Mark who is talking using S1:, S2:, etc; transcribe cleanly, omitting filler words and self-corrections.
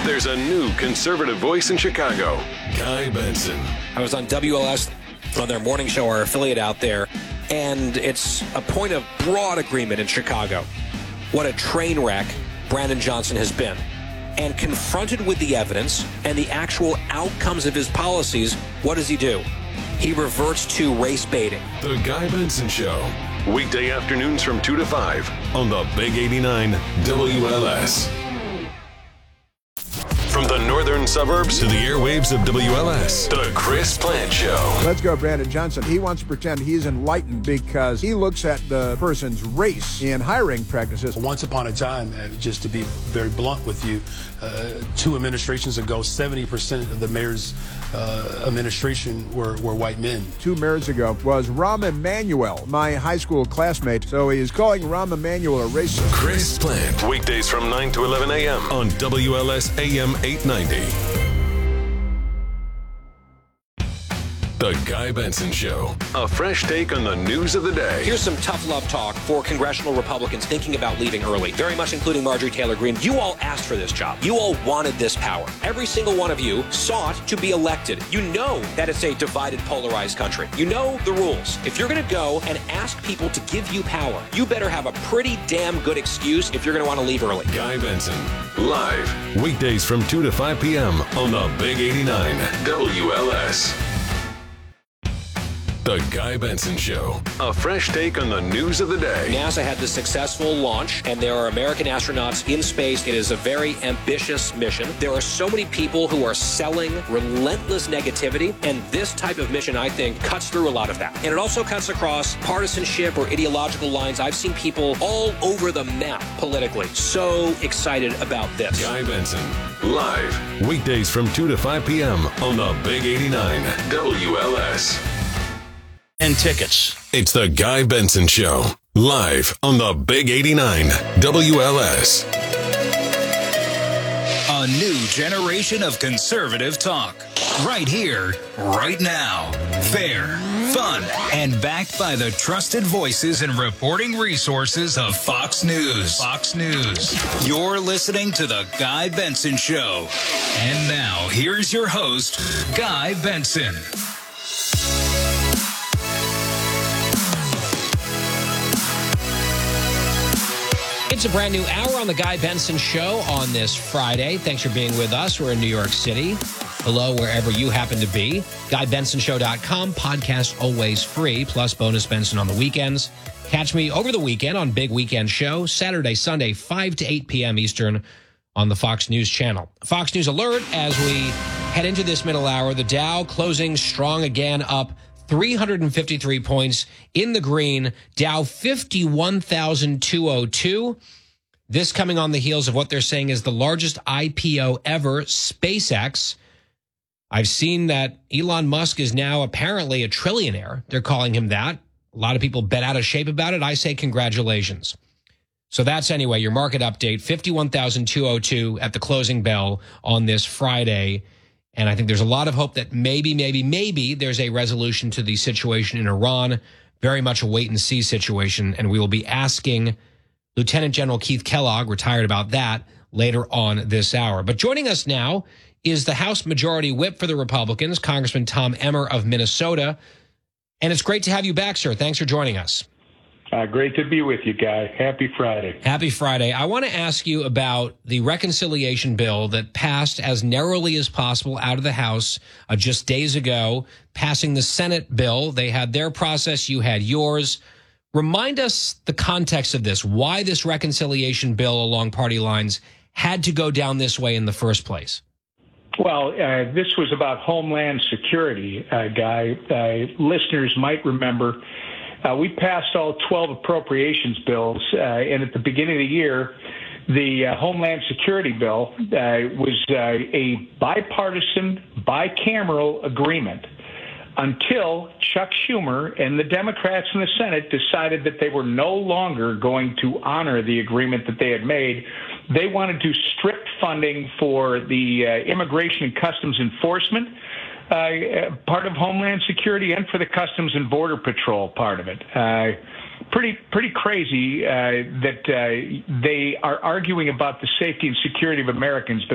S1: There's a new conservative voice in Chicago, Guy Benson.
S2: I was on WLS on their morning show, our affiliate out there, and it's a point of broad agreement in Chicago. What a train wreck Brandon Johnson has been. And confronted with the evidence and the actual outcomes of his policies, what does he do? He reverts to race baiting.
S1: The Guy Benson Show. Weekday afternoons from 2 to 5 on the Big 89 WLS. From the northern suburbs to the airwaves of WLS, the Chris Plant Show.
S3: Let's go, Brandon Johnson. He wants to pretend he's enlightened because he looks at the person's race in hiring practices.
S4: Once upon a time, just to be very blunt with you, 2 administrations ago, 70% of the mayor's administration were white men.
S3: 2 mayors ago was Rahm Emanuel, my high school classmate. So he is calling Rahm Emanuel a racist.
S1: Chris Plant, weekdays from 9 to 11 a.m. on WLS AM 890. The Guy Benson Show. A fresh take on the news of the day.
S2: Here's some tough love talk for congressional Republicans thinking about leaving early, very much including Marjorie Taylor Greene. You all asked for this job. You all wanted this power. Every single one of you sought to be elected. You know that it's a divided, polarized country. You know the rules. If you're going to go and ask people to give you power, you better have a pretty damn good excuse if you're going to want to leave early.
S1: Guy Benson, live, weekdays from 2 to 5 p.m. on the Big 89 WLS. The Guy Benson Show. A fresh take on the news of the day.
S2: NASA had the successful launch, and there are American astronauts in space. It is a very ambitious mission. There are so many people who are selling relentless negativity, and this type of mission, I think, cuts through a lot of that. And it also cuts across partisanship or ideological lines. I've seen people all over the map politically so excited about this.
S1: Guy Benson, live, weekdays from 2 to 5 p.m. on the Big 89 WLS.
S5: And tickets.
S1: It's the Guy Benson Show, live on the Big 89 WLS.
S5: A new generation of conservative talk. Right here, right now. Fair, fun, and backed by the trusted voices and reporting resources of Fox News. Fox News. You're listening to the Guy Benson Show. And now, here's your host, Guy Benson.
S2: It's a brand new hour on the Guy Benson Show on this Friday. Thanks for being with us. We're in New York City. Hello, wherever you happen to be. GuyBensonShow.com. Podcast always free, plus bonus Benson on the weekends. Catch me over the weekend on Big Weekend Show, Saturday, Sunday, 5 to 8 p.m. Eastern on the Fox News channel. Fox News alert as we head into this middle hour. The Dow closing strong again, up 353 points in the green. Dow 51,202. This coming on the heels of what they're saying is the largest IPO ever, SpaceX. I've seen that Elon Musk is now apparently a trillionaire. They're calling him that. A lot of people bent out of shape about it. I say congratulations. So that's anyway, your market update, 51,202 at the closing bell on this Friday. And I think there's a lot of hope that maybe there's a resolution to the situation in Iran. Very much a wait-and-see situation. And we will be asking Lieutenant General Keith Kellogg, retired, about that later on this hour. But joining us now is the House Majority Whip for the Republicans, Congressman Tom Emmer of Minnesota. And it's great to have you back, sir. Thanks for joining us.
S6: Great to be with you, Guy. Happy Friday.
S2: Happy Friday. I want to ask you about the reconciliation bill that passed as narrowly as possible out of the House just days ago, passing the Senate bill. They had their process. You had yours. Remind us the context of this, why this reconciliation bill along party lines had to go down this way in the first place.
S6: Well, this was about Homeland Security, Guy. Listeners might remember we passed all 12 appropriations bills, and at the beginning of the year, the Homeland Security bill was a bipartisan, bicameral agreement until Chuck Schumer and the Democrats in the Senate decided that they were no longer going to honor the agreement that they had made. They wanted to strip funding for the Immigration and Customs Enforcement part of Homeland Security, and for the Customs and Border Patrol part of it. Pretty crazy that they are arguing about the safety and security of Americans, but